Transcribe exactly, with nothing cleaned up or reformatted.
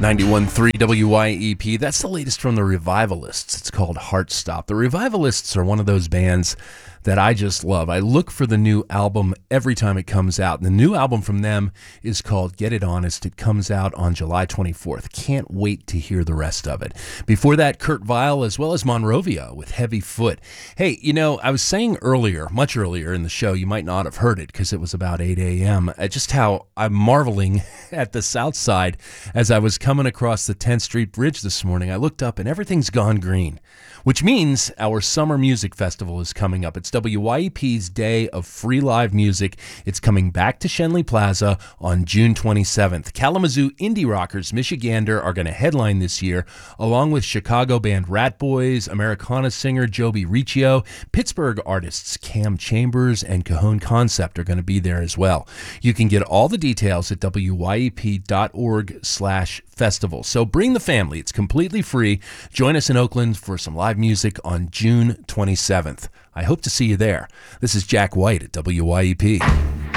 ninety-one point three W Y E P. That's the latest from the Revivalists. It's called Heartstop. The Revivalists are one of those bands that I just love. I look for the new album every time it comes out. The new album from them is called Get It Honest. It comes out on July twenty-fourth. Can't wait to hear the rest of it. Before that, Kurt Vile as well as Monrovia with Heavy Foot. Hey, you know, I was saying earlier, much earlier in the show, you might not have heard it because it was about eight a.m., uh, just how I'm marveling at the South Side as I was coming across the tenth Street Bridge this morning. I looked up and everything's gone green, which means our Summer Music Festival is coming up. It's W Y E P's Day of Free Live Music. It's coming back to Schenley Plaza on June twenty-seventh. Kalamazoo indie rockers Michigander are going to headline this year, along with Chicago band Rat Boys, Americana singer Joby Riccio, Pittsburgh artists Cam Chambers and Cajon Concept are going to be there as well. You can get all the details at W Y E P dot org slash festival. So bring the family. It's completely free. Join us in Oakland for some live music on June twenty-seventh. I hope to see you there. This is Jack White at W Y E P.